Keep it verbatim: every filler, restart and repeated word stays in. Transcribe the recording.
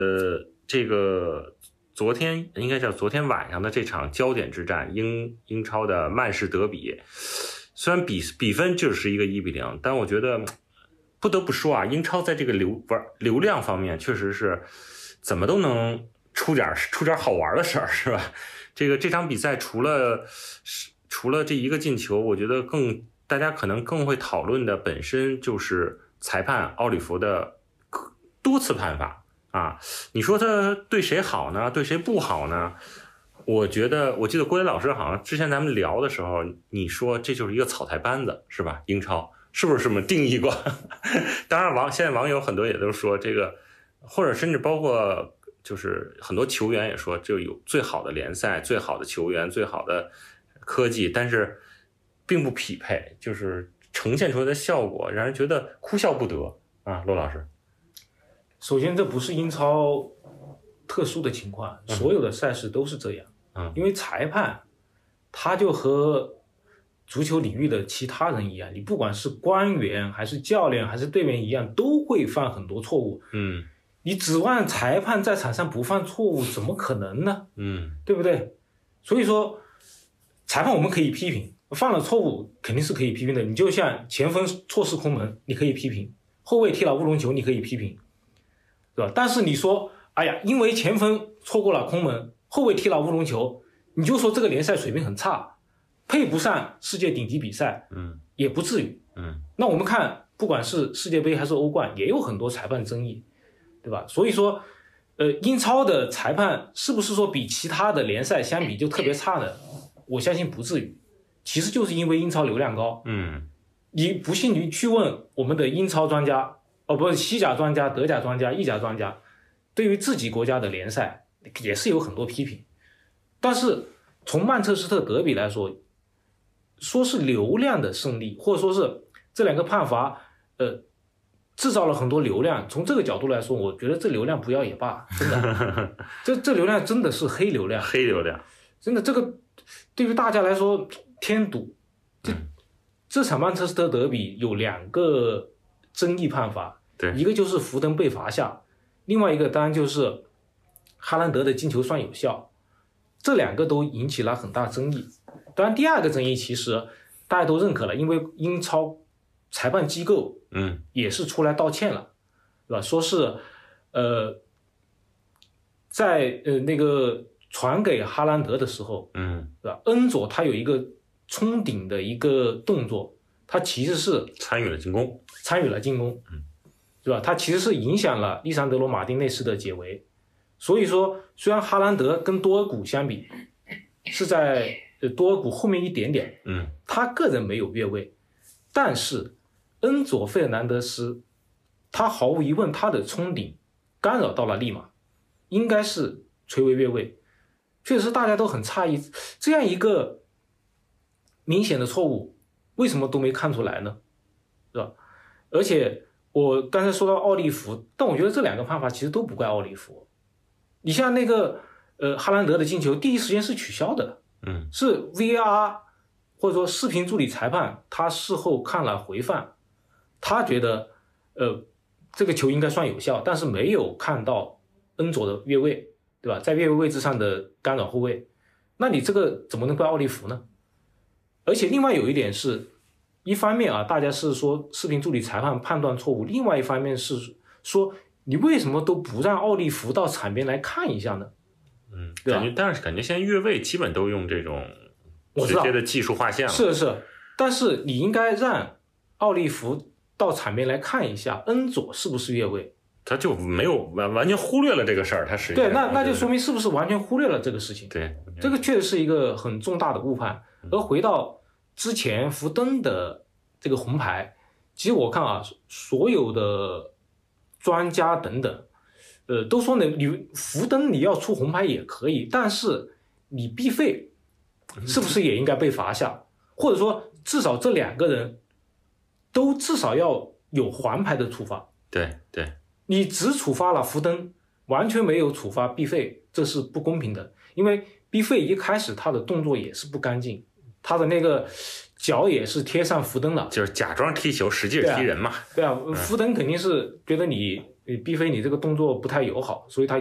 呃，这个昨天应该叫昨天晚上的这场焦点之战，英英超的曼市德比，虽然比比分就是一个一比零，但我觉得不得不说啊，英超在这个流玩流量方面确实是怎么都能出点出点好玩的事儿，是吧？这个这场比赛除了除了这一个进球，我觉得更大家可能更会讨论的本身就是裁判奥里弗的多次判罚啊。你说他对谁好呢？对谁不好呢？我觉得，我记得郭磊老师好像之前咱们聊的时候，你说这就是一个草台班子，是吧？英超是不是这么定义过？当然网现在网友很多也都说这个，或者甚至包括就是很多球员也说，就有最好的联赛、最好的球员、最好的科技，但是并不匹配，就是呈现出来的效果让人觉得哭笑不得啊。骆老师， 首先这不是英超特殊的情况，所有的赛事都是这样。 嗯， 因为裁判他就和足球领域的其他人一样，你不管是官员还是教练还是队员一样，都会犯很多错误。 嗯， 你指望裁判在场上不犯错误，怎么可能呢？ 嗯， 对不对？所以说，裁判我们可以批评，犯了错误肯定是可以批评的。你就像前锋错失空门，你可以批评；后卫踢了乌龙球，你可以批评，对吧？但是你说，哎呀，因为前锋错过了空门，后卫踢了乌龙球，你就说这个联赛水平很差，配不上世界顶级比赛， 嗯， 也不至于， 嗯。 那我们看，不管是世界杯还是欧冠，也有很多裁判争议，对吧？所以说，呃，英超的裁判是不是说比其他的联赛相比就特别差呢？我相信不至于，其实就是因为英超流量高。 嗯， 你不信你去问我们的英超专家，哦，不是西甲专家、德甲专家、意甲专家，对于自己国家的联赛也是有很多批评。但是从曼彻斯特德比来说，说是流量的胜利，或者说是这两个判罚，呃，制造了很多流量。从这个角度来说，我觉得这流量不要也罢，真的，这这流量真的是黑流量， 黑流量， 真的这个对于大家来说添堵。这、嗯、这场曼彻斯特德比有两个争议判罚， 对， 一个就是福登被罚下，另外一个当然就是哈兰德的进球算有效。这两个都引起了很大争议。当然第二个争议其实大家都认可了，因为英超裁判机构嗯也是出来道歉了，对吧？说是呃在呃那个传给哈兰德的时候， 嗯， 对吧？恩佐他有一个冲顶的一个动作，他其实是参与了进攻， 参与了进攻， 嗯， 对吧？他其实是影响了利桑德罗马丁内斯的解围。所以说，虽然哈兰德跟多尔古相比是在多尔古后面一点点， 嗯， 他个人没有越位，但是恩佐费尔南德斯，他毫无疑问他的冲顶干扰到了利马，应该是垂为越位。确实大家都很诧异，这样一个明显的错误，为什么都没看出来呢？是吧？而且我刚才说到奥利弗，但我觉得这两个判罚其实都不怪奥利弗。你像那个呃哈兰德的进球，第一时间是取消的， 嗯， 是 V R 或者说视频助理裁判，他事后看了回放，他觉得呃这个球应该算有效，但是没有看到恩佐的越位，对吧？在越位位置上的干扰后卫，那你这个怎么能怪奥利弗呢？而且另外有一点是，一方面啊，大家是说视频助理裁判判断错误，另外一方面是说，你为什么都不让奥利弗到场边来看一下呢？ 嗯，感觉，但是感觉现在越位基本都用这种直接的技术划线了。 是是，但是你应该让奥利弗到场边来看一下恩佐是不是越位。 他就没有完完全忽略了这个事儿，他实际上对，那那就说明是不是完全忽略了这个事情？ 对， 这个确实是一个很重大的误判。而回到之前福登的这个红牌，其实我看啊，所有的专家等等，呃，都说呢，你福登你要出红牌也可以，但是你必费是不是也应该被罚下？或者说至少这两个人都至少要有黄牌的处罚。 对对， 你只处罚了福登，完全没有处罚必费，这是不公平的。因为必费一开始他的动作也是不干净，他的那个脚也是贴上福登了， 就是假装踢球，实际是踢人嘛。 对啊，对啊，福登肯定是觉得你你毕飞你这个动作不太友好，所以他